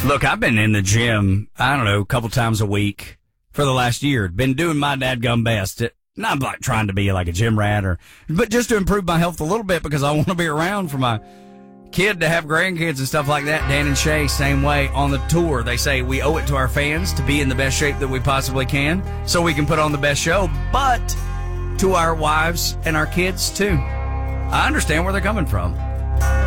Look, I've been in the gym, I don't know, a couple times a week for the last year. Been doing my dadgum best. Not like trying to be like a gym rat but just to improve my health a little bit because I want to be around for my kid to have grandkids and stuff like that. Dan and Shay, same way on the tour. They say we owe it to our fans to be in the best shape that we possibly can so we can put on the best show, but to our wives and our kids too. I understand where they're coming from.